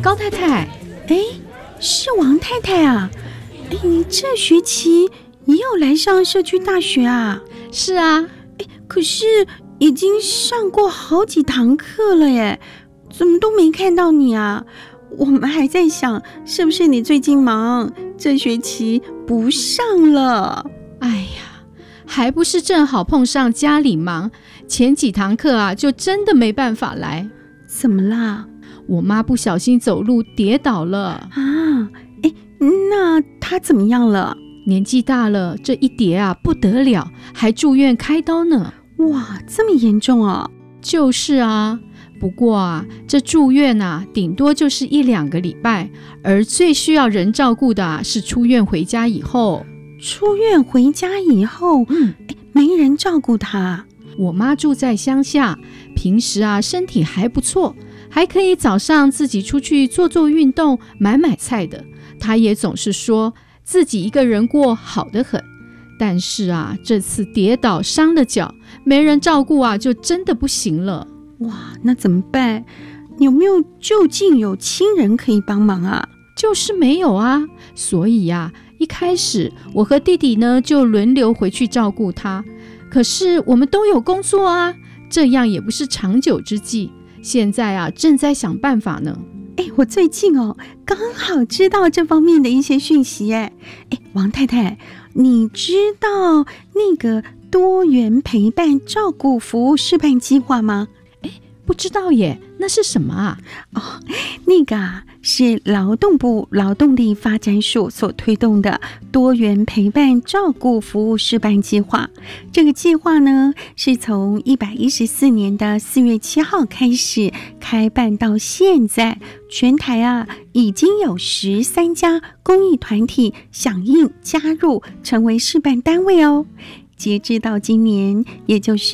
高太太， 是王太太啊！你这学期也有来上社区大学啊？ 是啊， 可是已经上过好几堂课了耶，怎么都没看到你啊？我们还在想，是不是你最近忙，这学期不上了？ 哎呀，还不是正好碰上家里忙，前几堂课啊，就真的没办法来。 怎么啦？ 我妈不小心走路跌倒了啊！那她怎么样了？ 年纪大了，这一跌啊不得了，还住院开刀呢。 哇，这么严重啊？ 就是啊，不过啊，这住院啊，顶多就是1-2个礼拜，而最需要人照顾的啊，是出院回家以后。 出院回家以后，没人照顾她。 我妈住在乡下，平时啊身体还不错，还可以早上自己出去做运动、买菜的。她也总是说自己一个人过好得很。但是啊，这次跌倒伤了脚，没人照顾啊，就真的不行了。 哇，那怎么办？有没有就近有亲人可以帮忙啊？ 就是没有啊，所以啊，一开始我和弟弟呢就轮流回去照顾他。可是我们都有工作啊，这样也不是长久之计。现在啊，正在想办法呢。 我最近刚好知道这方面的一些讯息。王太太，你知道那个多元陪伴照顾服务示范计划吗？ 不知道耶，那是什么啊？ 那个是劳动部劳动力发展署所推动的多元陪伴照顾服务示范计划。这个计划呢，是从114年的4月7号开始开办到现在，全台啊已经有13家公益团体响应加入，成为示范单位哦。截至到今年，也就是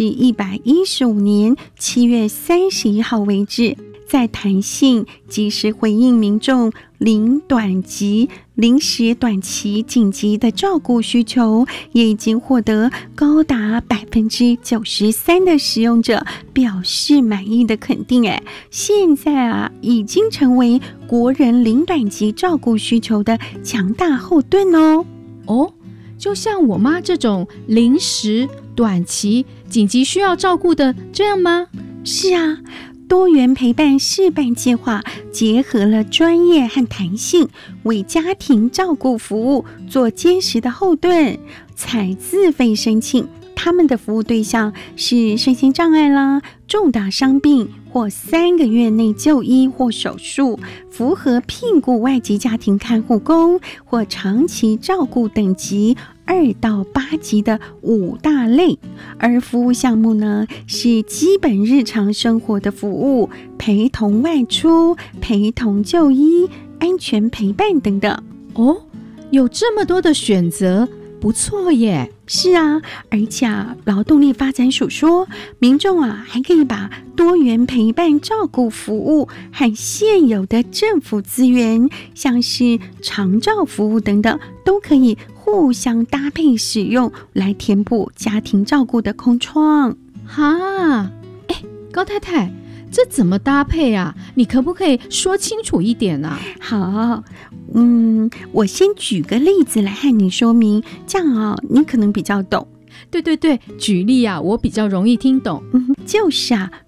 115年7月31号为止，在弹性及时回应民众临时短期紧急的照顾需求，也已经获得高达93%的使用者表示满意的肯定。现在啊，已经成为国人临短期照顾需求的强大后盾哦。 就像我妈这种临时、短期、紧急需要照顾的，这样吗？ 是啊，多元陪伴示范计划结合了专业和弹性，为家庭照顾服务做坚实的后盾。采自费申请，他们的服务对象是身心障碍啦、重大伤病或3个月内就医或手术，符合聘雇外籍家庭看护工或长期照顾等级2到8级的5大类。而服务项目呢，是基本日常生活的服务，陪同外出、陪同就医、安全陪伴等等。 有这么多的选择，不错耶。 是啊，而且劳动力发展署说，民众还可以把多元陪伴照顾服务和现有的政府资源，像是长照服务等等，都可以互相搭配使用，来填补家庭照顾的空窗。 高太太，这怎么搭配啊？你可不可以说清楚一点啊？ 好，我先举个例子来和你说明，这样你可能比较懂。 对，举例啊，我比较容易听懂。 就是